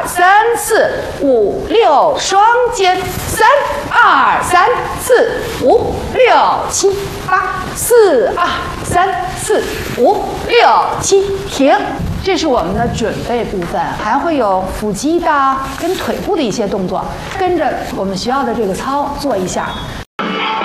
3、4、5、6，双肩，3、2、3、4、5、6、7、8，4、2、3、4、5、6、7，停。这是我们的准备部分，还会有腹肌的跟腿部的一些动作，跟着我们学校的这个操做一下。